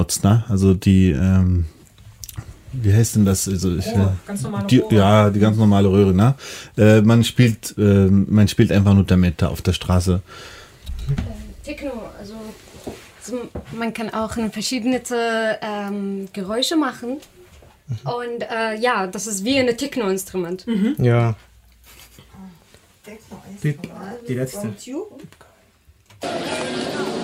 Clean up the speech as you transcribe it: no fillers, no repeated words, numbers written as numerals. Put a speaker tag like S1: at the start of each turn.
S1: benutzt, ne? Also die, wie heißt denn das? Also
S2: ganz normale Röhre.
S1: Ja, die ganz normale Röhre, ne? Man spielt einfach nur damit da auf der Straße.
S3: Techno, also man kann auch verschiedene Geräusche machen. Und ja, das ist wie ein Techno-Instrument.
S4: Ja.
S2: Techno
S4: Die letzte.
S2: From Tube.